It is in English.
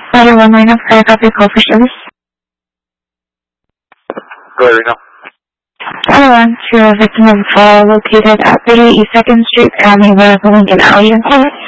Ladder 1 line up fire copy call for service. Go ahead, Reno. Ladder 1 to a victim of a fall located at 38 East 2nd Street, Avenue, Lincoln Alley.